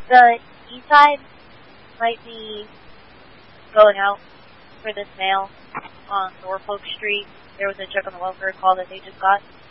The east side might be going out for this mail on Norfolk Street. There was a check on the welfare call that they just got.